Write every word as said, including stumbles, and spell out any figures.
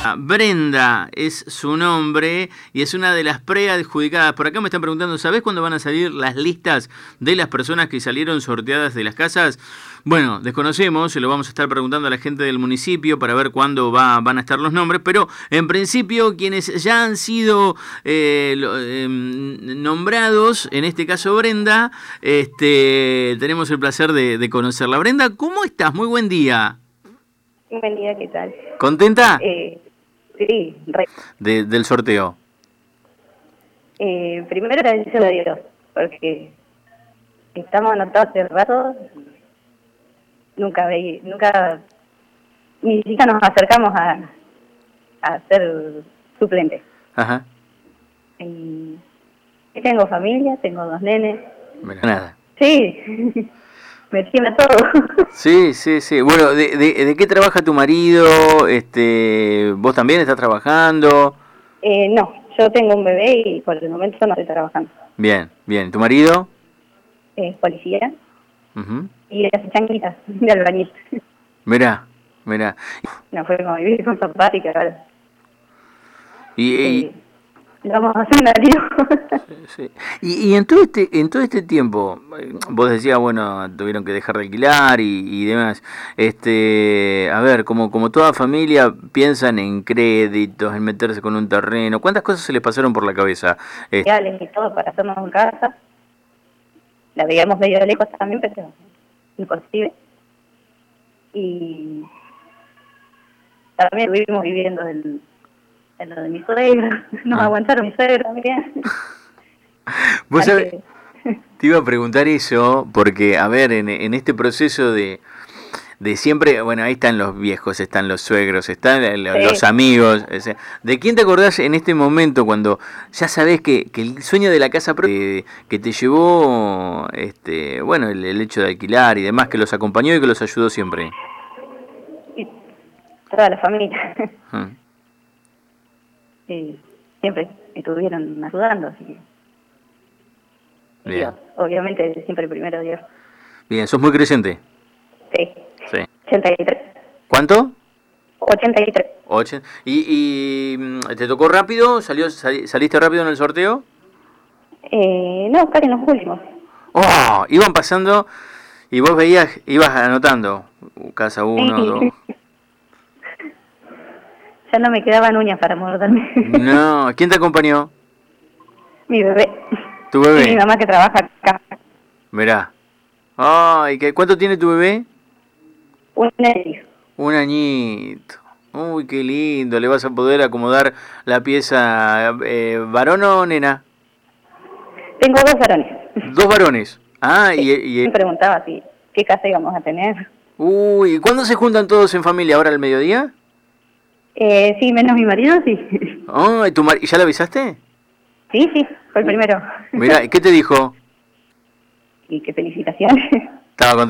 Brenda es su nombre y es una de las preadjudicadas. Por acá me están preguntando, ¿sabés cuándo van a salir las listas de las personas que salieron sorteadas de las casas? Bueno, desconocemos, se lo vamos a estar preguntando a la gente del municipio para ver cuándo va, van a estar los nombres, pero en principio quienes ya han sido eh, lo, eh, nombrados, en este caso Brenda, este, tenemos el placer de, de conocerla. Brenda, ¿cómo estás? Muy buen día. Buen día, ¿qué tal? ¿Contenta? Eh, sí, re. De, del sorteo. Eh, primero agradeciendo a Dios, porque estamos anotados hace rato, nunca veí, nunca, ni siquiera nos acercamos a, a ser suplentes. Ajá. Y, y tengo familia, tengo dos nenes. Mira, nada. Sí, me tiembla todo. Sí, sí, sí. Bueno, ¿de, de, de qué trabaja tu marido? Este, ¿vos también estás trabajando? Eh, no, yo tengo un bebé y por el momento no estoy trabajando. Bien, bien. ¿Tu marido? Es policía. Uh-huh. Y hace changuitas de albañil. Mirá, mirá. Nos fuimos a vivir con papá y que ahora Y, y, eh, le vamos a hacer un lío. sí. y, y en todo este en todo este tiempo, vos decías, bueno, tuvieron que dejar de alquilar y, y demás. Este, a ver, como como toda familia piensan en créditos, en meterse con un terreno. ¿Cuántas cosas se les pasaron por la cabeza? Este, y todo para hacernos en casa. La veíamos medio de lejos también, pero imposible. Y también estuvimos viviendo en, en lo de mi suegra. Nos ah. aguantaron mi suegra también. Vos sabés, te iba a preguntar eso, porque, a ver, en, en este proceso de, de siempre, bueno, ahí están los viejos, están los suegros, están los, sí. los amigos. O sea, ¿de quién te acordás en este momento cuando ya sabés que, que el sueño de la casa propia, que, que te llevó, este, bueno, el, el hecho de alquilar y demás, que los acompañó y que los ayudó siempre? Y toda la familia. Hmm. Y siempre estuvieron ayudando, así que... Bien. Dios, obviamente siempre primero Dios. Bien, ¿sos muy creyente? Sí. Sí. ochenta y tres. ¿Cuánto? ochenta y tres. Ocho. ¿Y, y te tocó rápido? ¿Salió, sal, ¿Saliste rápido en el sorteo? Eh, no, casi en los últimos. ¡Oh! Iban pasando y vos veías, ibas anotando. Casa uno, sí. dos. Ya no me quedaban uñas para morderme. No, ¿quién te acompañó? Mi bebé. ¿Tu bebé? Y mi mamá que trabaja acá. Mirá. Ay, ¿qué, ¿cuánto tiene tu bebé? Un año. Un añito. Uy, qué lindo. ¿Le vas a poder acomodar la pieza eh, varón o nena? Tengo dos varones. ¿Dos varones? Ah, sí. y, y... Me preguntaba si qué casa íbamos a tener. Uy, ¿cuándo se juntan todos en familia? ¿Ahora al mediodía? Eh, sí, menos mi marido, sí. Oh, ¿y tu mar... ¿Ya le avisaste? Sí, sí, fue el primero. Mira, ¿qué te dijo? Y qué felicitaciones. Estaba contento.